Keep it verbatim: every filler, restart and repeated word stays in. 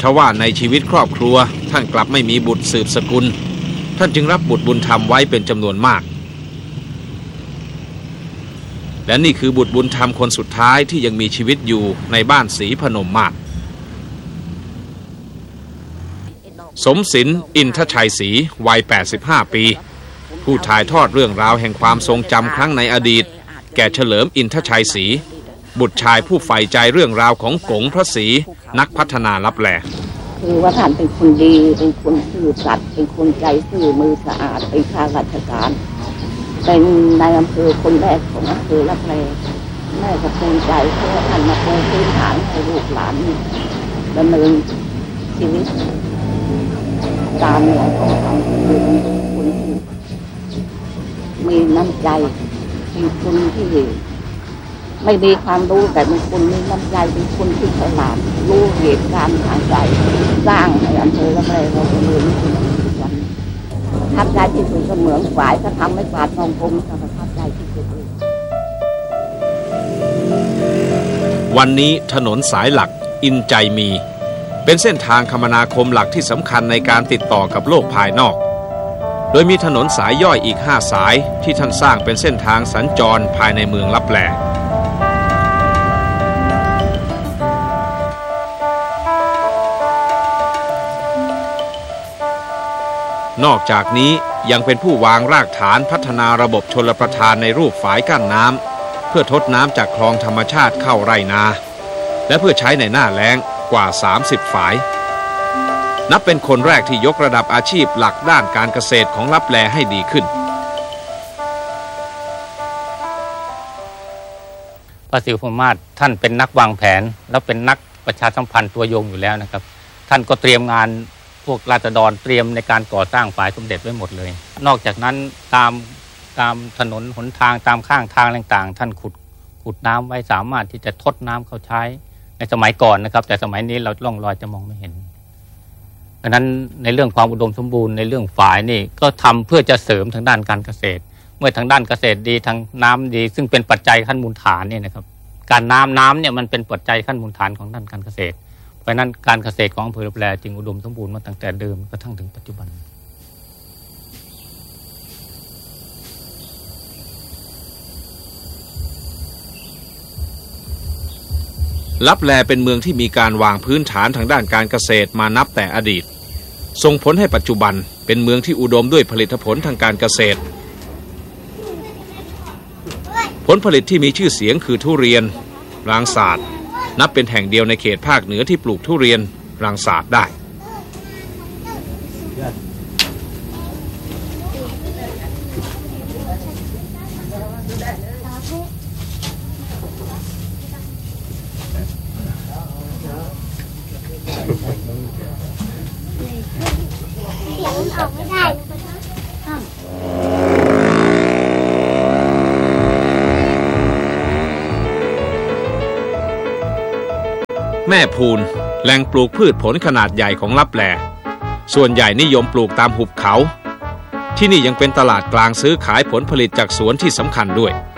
ทว่าในชีวิตครอบครัวท่านกลับไม่มีบุตรสืบสกุลท่านจึงรับบุตรบุญธรรมไว้เป็นจำนวนมากและนี่คือบุตรบุญธรรมคนสุดท้ายที่ยังมีชีวิตอยู่ในบ้านศรีพนมมาศสมศิลป์อินทชัยศรีวัยแปดสิบห้าปีผู้ถ่ายทอดเรื่องราวแห่งความทรงจำครั้งในอดีตแก่เฉลิมอินทชัยศรีบุตรชายผู้ใฝ่ใจเรื่องราวของกงพระศรีนักพัฒนาลับแลคือว่าท่านเป็นคนดีเป็นคนซื่อสัตย์เป็นคนใจซื่อมือสะอาดเป็นข้าราชการเป็นนายอำเภอคนแรกของอำเภอลับแลแม่ก็ภูมิใจเพราะว่าท่านมาปูพื้นฐานให้ลูกหลานดำเนินชีวิตตามอย่างของท่านคือคนที่มีน้ำใจเป็นคนที่ไม่มีความรู้แต่เป็นคนมีน้ำใจเป็นคนที่ฉลาดรู้เหตุการณ์ทางใจสร้างในอำเภอละแมเราเป็นเรื่องที่ดีกันทับใจที่สุดก็เหมือนฝ่ายถ้าทำไม่ปาดมองคมจะทับใจที่สุดวันนี้ถนนสายหลักอินใจมีเป็นเส้นทางคมนาคมหลักที่สำคัญในการติดต่อกับโลกภายนอกโดยมีถนนสายย่อยอีกห้าสายที่ท่านสร้างเป็นเส้นทางสัญจรภายในเมืองลับแลนอกจากนี้ยังเป็นผู้วางรากฐานพัฒนาระบบชลประทานในรูปฝายกั้นน้ำเพื่อทดน้ำจากคลองธรรมชาติเข้าไร่นาและเพื่อใช้ในหน้าแล้งกว่าสามสิบฝายนับเป็นคนแรกที่ยกระดับอาชีพหลักด้านการเกษตรของลับแลให้ดีขึ้นพระศรีพนมมาศท่านเป็นนักวางแผนและเป็นนักประชาสัมพันธ์ตัวยงอยู่แล้วนะครับท่านก็เตรียมงานพวกราษฎรเตรียมในการก่อสร้างฝ่ายสมเด็จไว้หมดเลยนอกจากนั้นตามตามถนนหนทางตามข้างทางต่างๆท่านขุดขุดน้ำไว้สามารถที่จะทดน้ำเข้าใช้ในสมัยก่อนนะครับแต่สมัยนี้เราล่องลอยจะมองไม่เห็นดังนั้นในเรื่องความอุดมสมบูรณ์ในเรื่องฝ่ายนี่ก็ทำเพื่อจะเสริมทางด้านการเกษตรเมื่อทางด้านเกษตรดีทางน้ำดีซึ่งเป็นปัจจัยขั้นมูลฐานเนี่ยนะครับการน้ำน้ำเนี่ยมันเป็นปัจจัยขั้นมูลฐานของด้านการเกษตรเพราะนั้นการเกษตรของอำเภอลับแลจึงอุดมสมบูรณ์มาตั้งแต่เดิมกระทั่งถึงปัจจุบันลับแลเป็นเมืองที่มีการวางพื้นฐานทางด้านการเกษตรมานับแต่อดีตส่งผลให้ปัจจุบันเป็นเมืองที่อุดมด้วยผลิตผลทางการเกษตรผลผลิตที่มีชื่อเสียงคือทุเรียนรังสาดนับเป็นแห่งเดียวในเขตภาคเหนือที่ปลูกทุเรียนรังสาดได้แม่พูนแหล่งปลูกพืชผลขนาดใหญ่ของลับแลส่วนใหญ่นิยมปลูกตามหุบเขาที่นี่ยังเป็นตลาดกลางซื้อขายผลผลิตจากสวนที่สำคัญด้วย